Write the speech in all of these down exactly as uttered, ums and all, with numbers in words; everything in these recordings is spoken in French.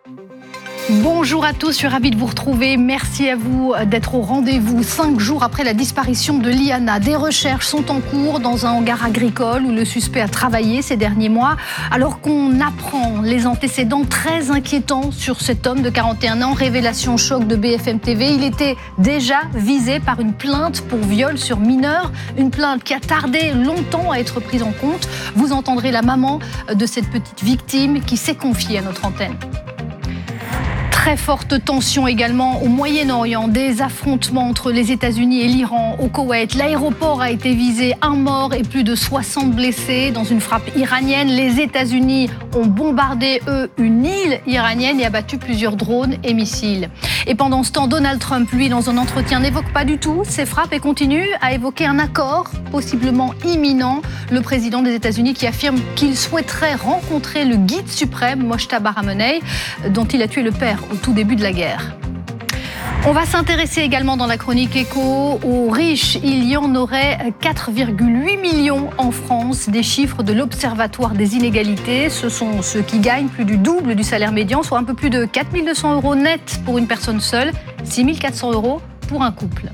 Bonjour à tous, je suis ravie de vous retrouver. Merci à vous d'être au rendez-vous. Cinq jours après la disparition de Liana, des recherches sont en cours dans un hangar agricole où le suspect a travaillé ces derniers mois. Alors qu'on apprend les antécédents très inquiétants sur cet homme de quarante et un ans, révélation choc de B F M T V, il était déjà visé par une plainte pour viol sur mineur. Une plainte qui a tardé longtemps à être prise en compte. Vous entendrez la maman de cette petite victime qui s'est confiée à notre antenne. Très forte tension également au Moyen-Orient, des affrontements entre les États-Unis et l'Iran. Au Koweït, l'aéroport a été visé, un mort et plus de soixante blessés dans une frappe iranienne. Les États-Unis ont bombardé, eux, une île iranienne et abattu plusieurs drones et missiles. Et pendant ce temps, Donald Trump, lui, dans un entretien, n'évoque pas du tout ces frappes et continue à évoquer un accord possiblement imminent. Le président des États-Unis qui affirme qu'il souhaiterait rencontrer le guide suprême, Mojtaba Ramenei, dont il a tué le père au tout début de la guerre. On va s'intéresser également dans la chronique Éco aux riches. Il y en aurait quatre virgule huit millions en France, des chiffres de l'Observatoire des inégalités. Ce sont ceux qui gagnent plus du double du salaire médian, soit un peu plus de quatre mille deux cents euros net pour une personne seule, six mille quatre cents euros pour un couple.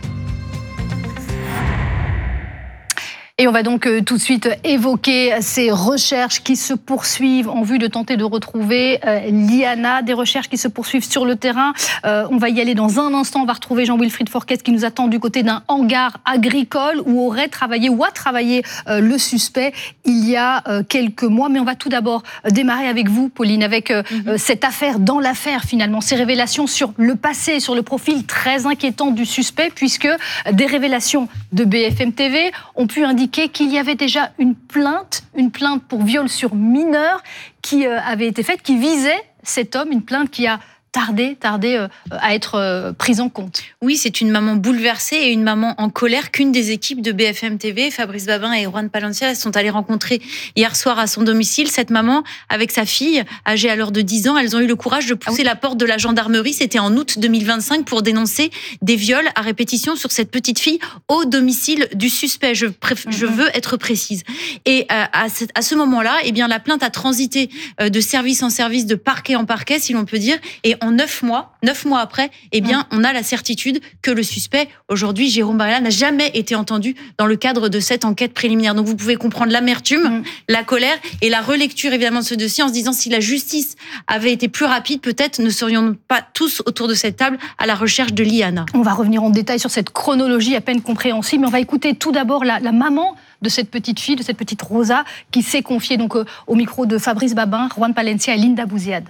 Et on va donc tout de suite évoquer ces recherches qui se poursuivent en vue de tenter de retrouver euh, Liana, des recherches qui se poursuivent sur le terrain. Euh, on va y aller dans un instant. On va retrouver Jean-Wilfried Forquest qui nous attend du côté d'un hangar agricole où aurait travaillé ou a travaillé euh, le suspect il y a euh, quelques mois. Mais on va tout d'abord démarrer avec vous, Pauline, avec euh, mm-hmm. cette affaire dans l'affaire finalement. Ces révélations sur le passé, sur le profil très inquiétant du suspect, puisque des révélations de B F M T V ont pu indiquer qu'il y avait déjà une plainte, une plainte pour viol sur mineur qui avait été faite, qui visait cet homme, une plainte qui a tardé, tardé euh, à être euh, prise en compte. Oui, c'est une maman bouleversée et une maman en colère qu'une des équipes de B F M T V, Fabrice Babin et Juan Palencia, sont allés rencontrer hier soir à son domicile. Cette maman, avec sa fille, âgée alors de dix ans, elles ont eu le courage de pousser ah oui. la porte de la gendarmerie. C'était en août deux mille vingt-cinq pour dénoncer des viols à répétition sur cette petite fille au domicile du suspect. Je, préf... mm-hmm. je veux être précise. Et euh, à, ce, à ce moment-là, eh bien, la plainte a transité euh, de service en service, de parquet en parquet, si l'on peut dire, et en neuf mois, neuf mois après, eh bien, on a la certitude que le suspect, aujourd'hui, Jérôme Barilla, n'a jamais été entendu dans le cadre de cette enquête préliminaire. Donc, vous pouvez comprendre l'amertume, mmh. la colère et la relecture, évidemment, de ce dossier en se disant si la justice avait été plus rapide, peut-être ne serions pas tous autour de cette table à la recherche de Liana. On va revenir en détail sur cette chronologie à peine compréhensible, mais on va écouter tout d'abord la, la maman de cette petite fille, de cette petite Rosa, qui s'est confiée donc, euh, au micro de Fabrice Babin, Juan Palencia et Linda Bouziad.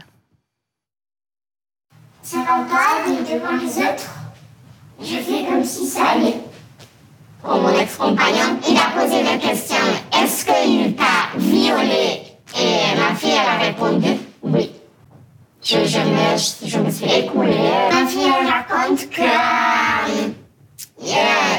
Ça va pas dire devant les autres. Je fais comme si ça allait. Pour mon ex-compagnon, il a posé la question « Est-ce qu'il t'a violé ?» Et ma fille, elle a répondu « Oui ». Je, je, me, je me suis écoulée. Ma fille, elle raconte que euh,